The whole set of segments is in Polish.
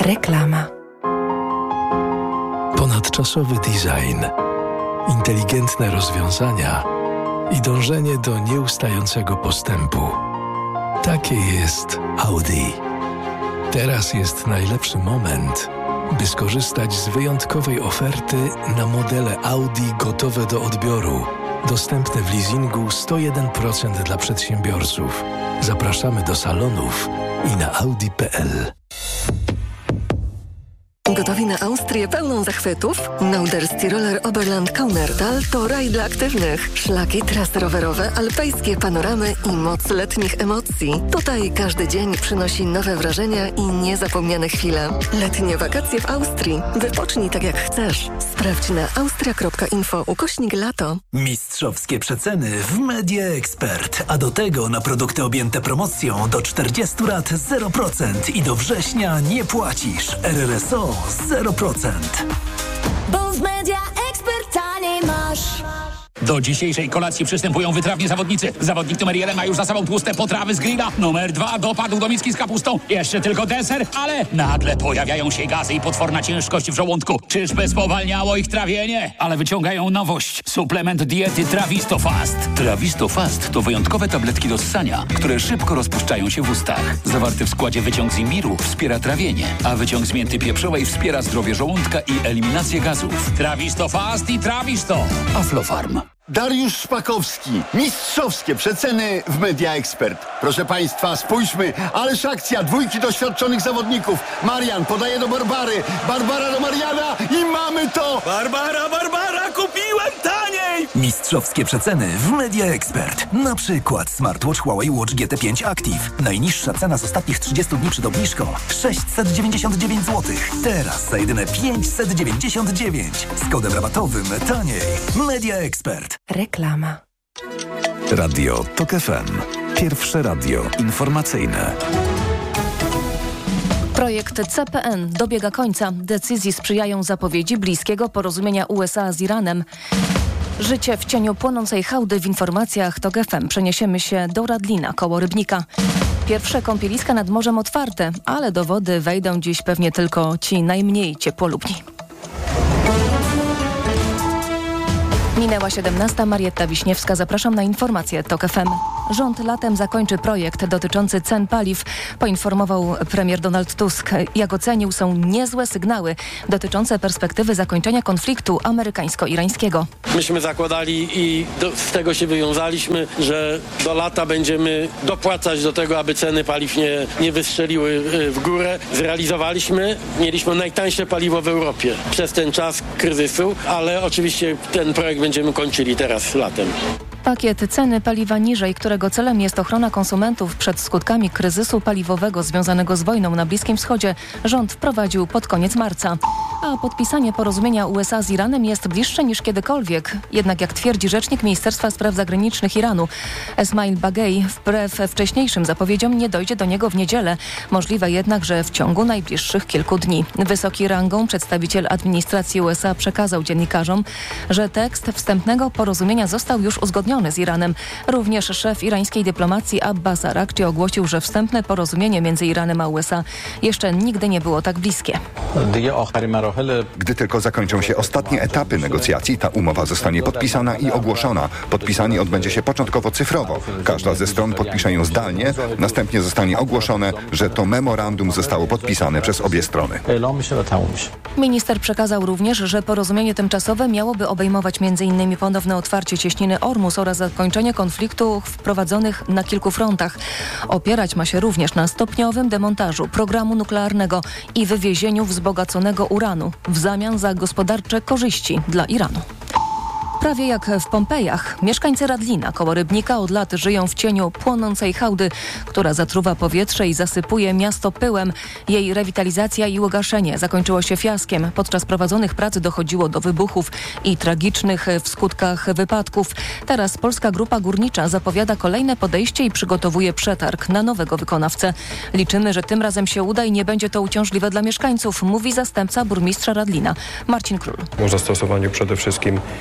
Reklama. Ponadczasowy design, inteligentne rozwiązania i dążenie do nieustającego postępu. Takie jest Audi. Teraz jest najlepszy moment, by skorzystać z wyjątkowej oferty na modele Audi gotowe do odbioru. Dostępne w leasingu 101% dla przedsiębiorców. Zapraszamy do salonów i na audi.pl. Gotowi na Austrię pełną zachwytów? Norderski Roller Oberland Kaunertal to raj dla aktywnych. Szlaki, trasy rowerowe, alpejskie panoramy i moc letnich emocji. Tutaj każdy dzień przynosi nowe wrażenia i niezapomniane chwile. Letnie wakacje w Austrii. Wypocznij tak jak chcesz. Sprawdź na austria.info/lato. Mistrzowskie przeceny w Media Expert. A do tego na produkty objęte promocją do 40 lat 0% i do września nie płacisz. RRSO 0%. Bo w Media Expert taniej masz. Do dzisiejszej kolacji przystępują wytrawni zawodnicy. Zawodnik numer 1 ma już za sobą tłuste potrawy z grilla. Numer 2 dopadł do miski z kapustą. Jeszcze tylko deser, ale nagle pojawiają się gazy i potworna ciężkość w żołądku. Czyżby spowalniało ich trawienie? Ale wyciągają nowość. Suplement diety Trawisto Fast. Trawisto Fast to wyjątkowe tabletki do ssania, które szybko rozpuszczają się w ustach. Zawarty w składzie wyciąg z imbiru wspiera trawienie, a wyciąg z mięty pieprzowej wspiera zdrowie żołądka i eliminację gazów. Trawisto Fast i Trawisto. Aflofarm. Dariusz Szpakowski. Mistrzowskie przeceny w Media Expert. Proszę Państwa, spójrzmy. Ależ akcja. Dwójki doświadczonych zawodników. Marian podaje do Barbary. Barbara do Mariana i mamy to! Barbara, kupiłem taniej! Mistrzowskie przeceny w Media Expert. Na przykład smartwatch Huawei Watch GT5 Active. Najniższa cena z ostatnich 30 dni przed obniżką 699 zł. Teraz za jedyne 599. Z kodem rabatowym taniej. Media Expert. Reklama. Radio TOK FM. Pierwsze radio informacyjne. Projekt CPN dobiega końca. Decyzji sprzyjają zapowiedzi bliskiego porozumienia USA z Iranem. Życie w cieniu płonącej hałdy w informacjach TOK FM. Przeniesiemy się do Radlina, koło Rybnika. Pierwsze kąpieliska nad morzem otwarte, ale do wody wejdą dziś pewnie tylko ci najmniej ciepłolubni. Minęła 17. Marietta Wiśniewska. Zapraszam na informacje TOK FM. Rząd latem zakończy projekt dotyczący cen paliw. Poinformował premier Donald Tusk. Jak ocenił, są niezłe sygnały dotyczące perspektywy zakończenia konfliktu amerykańsko-irańskiego. Myśmy zakładali i z tego się wywiązaliśmy, że do lata będziemy dopłacać do tego, aby ceny paliw nie wystrzeliły w górę. Zrealizowaliśmy, mieliśmy najtańsze paliwo w Europie przez ten czas kryzysu, ale oczywiście ten projekt będziemy kończyli teraz latem. Pakiet ceny paliwa niżej, którego celem jest ochrona konsumentów przed skutkami kryzysu paliwowego związanego z wojną na Bliskim Wschodzie, rząd wprowadził pod koniec marca. A podpisanie porozumienia USA z Iranem jest bliższe niż kiedykolwiek. Jednak jak twierdzi rzecznik Ministerstwa Spraw Zagranicznych Iranu, Esmail Bagei, wbrew wcześniejszym zapowiedziom nie dojdzie do niego w niedzielę. Możliwe jednak, że w ciągu najbliższych kilku dni. Wysoki rangą przedstawiciel administracji USA przekazał dziennikarzom, że tekst wstępnego porozumienia został już uzgodniony z Iranem. Również szef irańskiej dyplomacji Abbas Araghchi ogłosił, że wstępne porozumienie między Iranem a USA jeszcze nigdy nie było tak bliskie. Gdy tylko zakończą się ostatnie etapy negocjacji, ta umowa zostanie podpisana i ogłoszona. Podpisanie odbędzie się początkowo cyfrowo. Każda ze stron podpisze ją zdalnie, następnie zostanie ogłoszone, że to memorandum zostało podpisane przez obie strony. Minister przekazał również, że porozumienie tymczasowe miałoby obejmować m.in. ponowne otwarcie cieśniny Ormus oraz zakończenie konfliktów wprowadzonych na kilku frontach. Opierać ma się również na stopniowym demontażu programu nuklearnego i wywiezieniu wzbogaconego uranu w zamian za gospodarcze korzyści dla Iranu. Prawie jak w Pompejach, mieszkańcy Radlina koło Rybnika od lat żyją w cieniu płonącej hałdy, która zatruwa powietrze i zasypuje miasto pyłem. Jej rewitalizacja i ugaszenie zakończyło się fiaskiem. Podczas prowadzonych prac dochodziło do wybuchów i tragicznych w skutkach wypadków. Teraz Polska Grupa Górnicza zapowiada kolejne podejście i przygotowuje przetarg na nowego wykonawcę. Liczymy, że tym razem się uda i nie będzie to uciążliwe dla mieszkańców, mówi zastępca burmistrza Radlina Marcin Król. O zastosowaniu przede wszystkim innej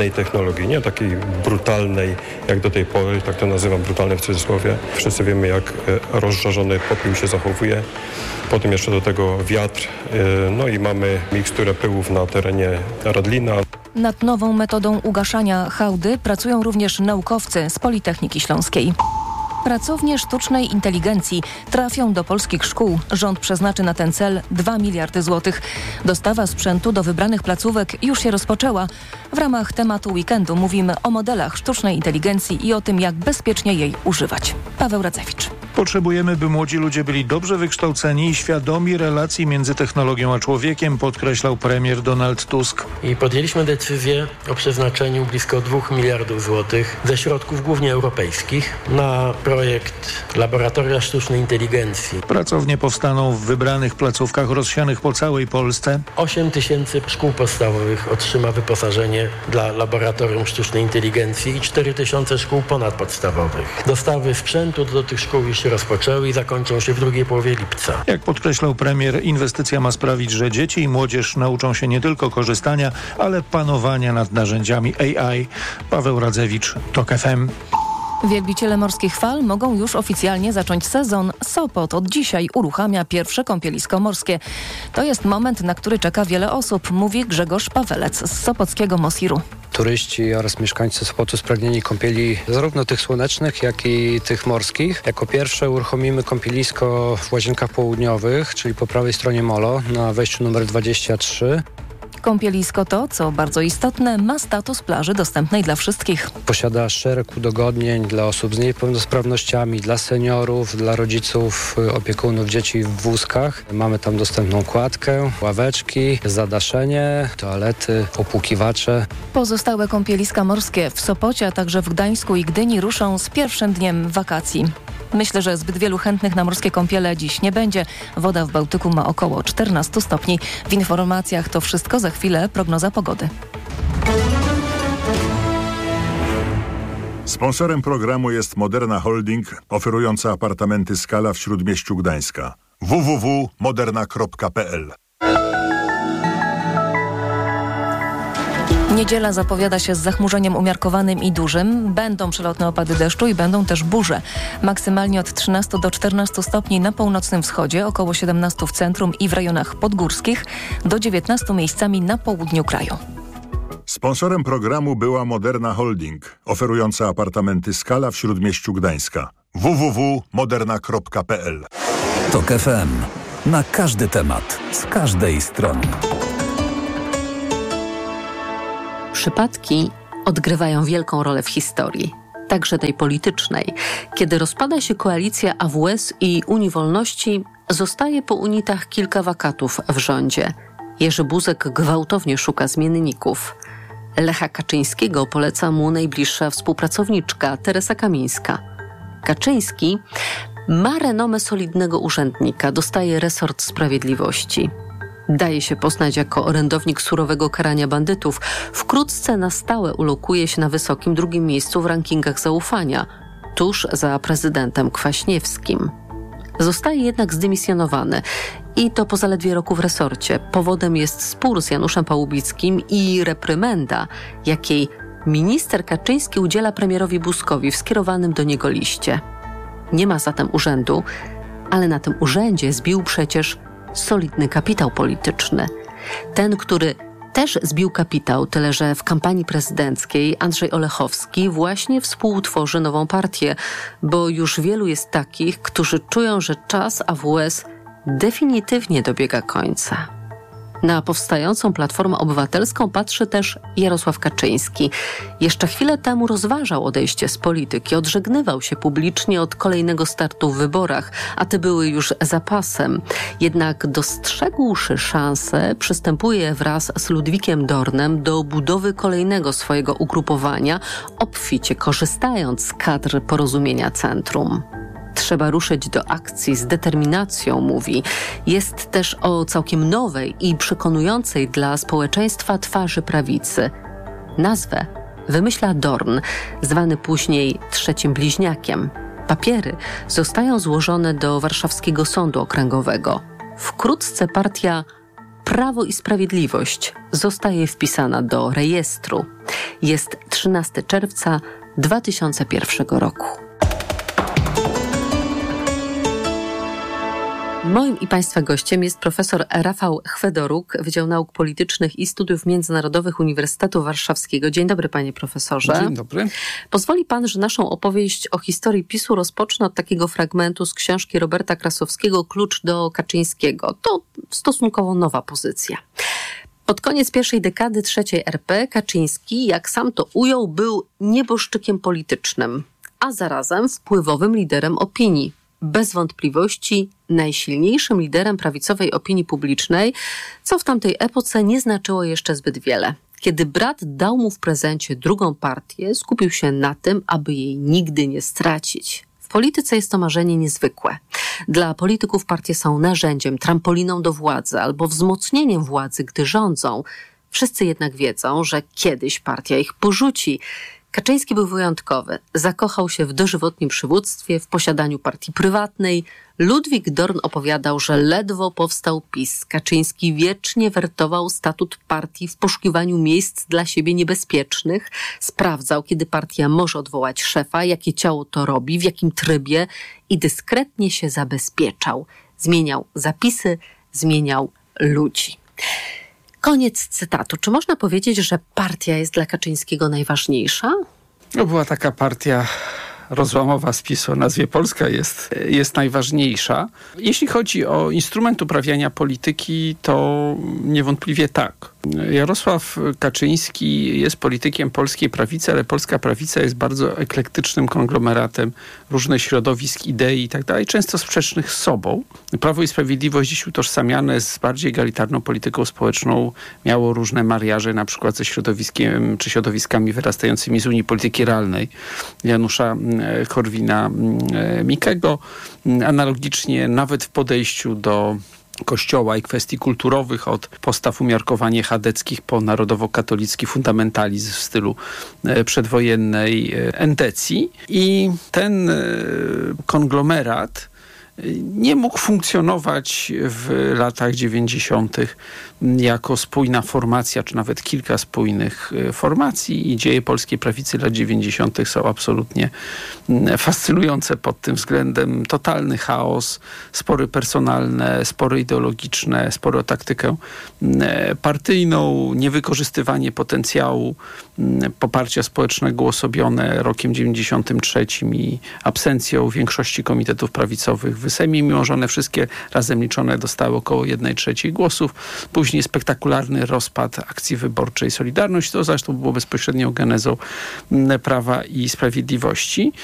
innej technologii, nie takiej brutalnej jak do tej pory, tak to nazywam, brutalnej w cudzysłowie. Wszyscy wiemy, jak rozżarzony popiół się zachowuje. Potem jeszcze do tego wiatr, no i mamy miksturę pyłów na terenie Radlina. Nad nową metodą ugaszania hałdy pracują również naukowcy z Politechniki Śląskiej. Pracownie sztucznej inteligencji trafią do polskich szkół. Rząd przeznaczy na ten cel 2 miliardy złotych. Dostawa sprzętu do wybranych placówek już się rozpoczęła. W ramach tematu weekendu mówimy o modelach sztucznej inteligencji i o tym, jak bezpiecznie jej używać. Paweł Radzewicz. Potrzebujemy, by młodzi ludzie byli dobrze wykształceni i świadomi relacji między technologią a człowiekiem, podkreślał premier Donald Tusk. I podjęliśmy decyzję o przeznaczeniu blisko 2 miliardów złotych ze środków głównie europejskich na projekt Laboratoria Sztucznej Inteligencji. Pracownie powstaną w wybranych placówkach rozsianych po całej Polsce. 8 tysięcy szkół podstawowych otrzyma wyposażenie dla Laboratorium Sztucznej Inteligencji i 4 tysiące szkół ponadpodstawowych. Dostawy sprzętu do tych szkół już się rozpoczęły i zakończą się w drugiej połowie lipca. Jak podkreślał premier, inwestycja ma sprawić, że dzieci i młodzież nauczą się nie tylko korzystania, ale panowania nad narzędziami AI. Paweł Radzewicz, TOK FM. Wielbiciele morskich fal mogą już oficjalnie zacząć sezon. Sopot od dzisiaj uruchamia pierwsze kąpielisko morskie. To jest moment, na który czeka wiele osób, mówi Grzegorz Pawelec z sopockiego Mosiru. Turyści oraz mieszkańcy Sopotu spragnieni kąpieli zarówno tych słonecznych, jak i tych morskich. Jako pierwsze uruchomimy kąpielisko w Łazienkach Południowych, czyli po prawej stronie molo, na wejściu numer 23. Kąpielisko to, co bardzo istotne, ma status plaży dostępnej dla wszystkich. Posiada szereg udogodnień dla osób z niepełnosprawnościami, dla seniorów, dla rodziców, opiekunów dzieci w wózkach. Mamy tam dostępną kładkę, ławeczki, zadaszenie, toalety, opłukiwacze. Pozostałe kąpieliska morskie w Sopocie, a także w Gdańsku i Gdyni ruszą z pierwszym dniem wakacji. Myślę, że zbyt wielu chętnych na morskie kąpiele dziś nie będzie. Woda w Bałtyku ma około 14 stopni. W informacjach to wszystko, za chwilę prognoza pogody. Sponsorem programu jest Moderna Holding, oferująca apartamenty Skala w Śródmieściu Gdańska. www.moderna.pl. Niedziela zapowiada się z zachmurzeniem umiarkowanym i dużym. Będą przelotne opady deszczu i będą też burze. Maksymalnie od 13 do 14 stopni na północnym wschodzie, około 17 w centrum i w rejonach podgórskich, do 19 miejscami na południu kraju. Sponsorem programu była Moderna Holding, oferująca apartamenty Skala w Śródmieściu Gdańska. www.moderna.pl. TOK FM. Na każdy temat, z każdej strony. Przypadki odgrywają wielką rolę w historii, także tej politycznej. Kiedy rozpada się koalicja AWS i Unii Wolności, zostaje po unitach kilka wakatów w rządzie. Jerzy Buzek gwałtownie szuka zmienników. Lecha Kaczyńskiego poleca mu najbliższa współpracowniczka Teresa Kamińska. Kaczyński ma renomę solidnego urzędnika, dostaje resort sprawiedliwości. Daje się poznać jako orędownik surowego karania bandytów. Wkrótce na stałe ulokuje się na wysokim drugim miejscu w rankingach zaufania, tuż za prezydentem Kwaśniewskim. Zostaje jednak zdymisjonowany i to po zaledwie roku w resorcie. Powodem jest spór z Januszem Pałubickim i reprymenda, jakiej minister Kaczyński udziela premierowi Buzkowi w skierowanym do niego liście. Nie ma zatem urzędu, ale na tym urzędzie zbił przecież solidny kapitał polityczny. Ten, który też zbił kapitał, tyle że w kampanii prezydenckiej Andrzej Olechowski właśnie współtworzy nową partię, bo już wielu jest takich, którzy czują, że czas AWS definitywnie dobiega końca. Na powstającą Platformę Obywatelską patrzy też Jarosław Kaczyński. Jeszcze chwilę temu rozważał odejście z polityki, odżegnywał się publicznie od kolejnego startu w wyborach, a te były już zapasem. Jednak dostrzegłszy szansę, przystępuje wraz z Ludwikiem Dornem do budowy kolejnego swojego ugrupowania, obficie korzystając z kadr Porozumienia Centrum. Trzeba ruszyć do akcji z determinacją, mówi. Jest też o całkiem nowej i przekonującej dla społeczeństwa twarzy prawicy. Nazwę wymyśla Dorn, zwany później trzecim bliźniakiem. Papiery zostają złożone do Warszawskiego Sądu Okręgowego. Wkrótce partia Prawo i Sprawiedliwość zostaje wpisana do rejestru. Jest 13 czerwca 2001 roku. Moim i Państwa gościem jest profesor Rafał Chwedoruk, Wydział Nauk Politycznych i Studiów Międzynarodowych Uniwersytetu Warszawskiego. Dzień dobry, panie profesorze. Dzień dobry. Pozwoli pan, że naszą opowieść o historii PiS-u rozpocznę od takiego fragmentu z książki Roberta Krasowskiego Klucz do Kaczyńskiego. To stosunkowo nowa pozycja. Pod koniec pierwszej dekady III RP Kaczyński, jak sam to ujął, był nieboszczykiem politycznym, a zarazem wpływowym liderem opinii. Bez wątpliwości najsilniejszym liderem prawicowej opinii publicznej, co w tamtej epoce nie znaczyło jeszcze zbyt wiele. Kiedy brat dał mu w prezencie drugą partię, skupił się na tym, aby jej nigdy nie stracić. W polityce jest to marzenie niezwykłe. Dla polityków partie są narzędziem, trampoliną do władzy albo wzmocnieniem władzy, gdy rządzą. Wszyscy jednak wiedzą, że kiedyś partia ich porzuci. Kaczyński był wyjątkowy. Zakochał się w dożywotnim przywództwie, w posiadaniu partii prywatnej. Ludwik Dorn opowiadał, że ledwo powstał PiS. Kaczyński wiecznie wertował statut partii w poszukiwaniu miejsc dla siebie niebezpiecznych. Sprawdzał, kiedy partia może odwołać szefa, jakie ciało to robi, w jakim trybie i dyskretnie się zabezpieczał. Zmieniał zapisy, zmieniał ludzi. Koniec cytatu. Czy można powiedzieć, że partia jest dla Kaczyńskiego najważniejsza? No, była taka partia rozłamowa z PiS-u o nazwie Polska jest najważniejsza. Jeśli chodzi o instrument uprawiania polityki, to niewątpliwie tak. Jarosław Kaczyński jest politykiem polskiej prawicy, ale polska prawica jest bardzo eklektycznym konglomeratem różnych środowisk, idei i tak dalej, często sprzecznych z sobą. Prawo i Sprawiedliwość dziś utożsamiane z bardziej egalitarną polityką społeczną miało różne mariaże, na przykład ze środowiskiem czy środowiskami wyrastającymi z Unii Polityki Realnej Janusza Korwina-Mikkego. Analogicznie nawet w podejściu do Kościoła i kwestii kulturowych, od postaw umiarkowanie chadeckich po narodowo-katolicki fundamentalizm w stylu przedwojennej entecji. I ten konglomerat nie mógł funkcjonować w latach 90. jako spójna formacja, czy nawet kilka spójnych formacji i dzieje polskiej prawicy lat 90. są absolutnie fascynujące pod tym względem. Totalny chaos, spory personalne, spory ideologiczne, spory o taktykę partyjną, niewykorzystywanie potencjału poparcia społecznego uosobione rokiem 93 i absencją większości komitetów prawicowych w Sejmie, mimo że one wszystkie razem liczone dostały około 1/3 głosów. Później spektakularny rozpad akcji wyborczej Solidarność, to zresztą było bezpośrednią genezą Prawa i Sprawiedliwości.